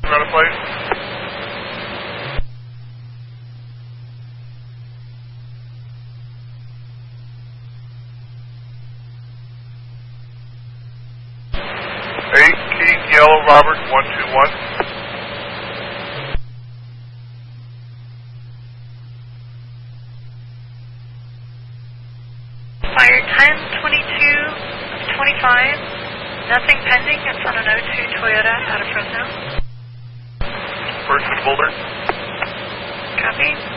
out of place. Yellow Robert 121. Fire 10-22-25. Nothing pending. It's on an 02 Toyota out of Fresno. Person Boulder. Copy.